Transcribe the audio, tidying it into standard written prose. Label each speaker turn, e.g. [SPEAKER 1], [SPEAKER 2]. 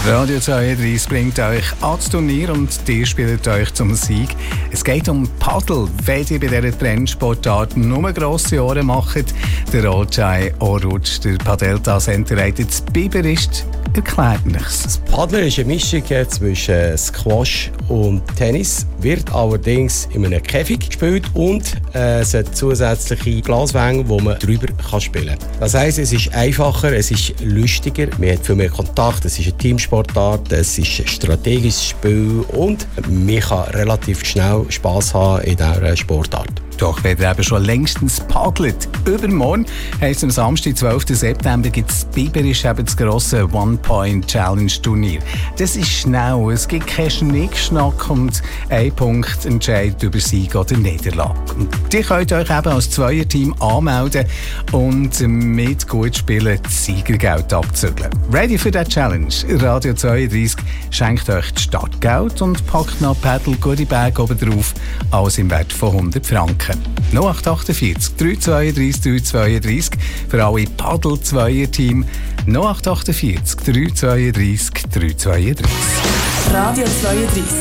[SPEAKER 1] Radio 32 bringt euch ans Turnier und ihr spielt euch zum Sieg. Es geht um Paddel. Wenn ihr bei dieser Trendsportart nur grosse Ohren macht, der Olcay Oruc, der Padelta Center-Leiter zu Biberist, erklärt nichts.
[SPEAKER 2] Das Paddeln ist eine Mischung zwischen Squash und Tennis, wird allerdings in einem Käfig gespielt und es hat zusätzliche Glaswänge, wo man drüber spielen kann. Das heisst, es ist einfacher, es ist lustiger, man hat viel mehr Kontakt, es ist eine Teamsportart, es ist ein strategisches Spiel und man kann relativ schnell Spass haben in dieser Sportart.
[SPEAKER 1] Doch wenn ihr eben schon längstens paddelt. Übermorgen heisst am Samstag, 12. September, gibt es Biberisch eben das grosse One-Point-Challenge-Turnier. Das ist schnell, es gibt keinen Schnickschnack und ein Punkt entscheidet über Sieg oder Niederlage. Und ihr könnt euch eben als Zweierteam anmelden und mit gut spielen das Siegergeld abzügeln. Ready für die Challenge? Radio 32 schenkt euch das Startgeld und packt noch Paddle Goodie Bag oben drauf, alles im Wert von 100 Franken. 0848 332 332 für alle Paddel-Zweier-Team. 0848 332 332.
[SPEAKER 3] Radio 32.